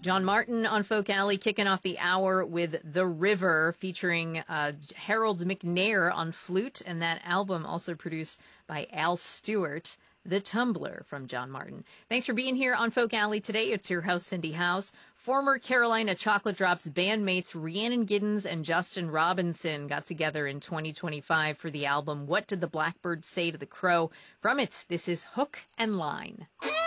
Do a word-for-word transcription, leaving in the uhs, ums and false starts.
John Martin on Folk Alley kicking off the hour with The River featuring uh, Harold McNair on flute, and that album also produced by Al Stewart. The Tumbler from John Martin. Thanks for being here on Folk Alley today. It's your host, Cindy House. Former Carolina Chocolate Drops bandmates Rhiannon Giddens and Justin Robinson got together in twenty twenty-five for the album What Did the Blackbird Say to the Crow? From it, this is Hook and Line.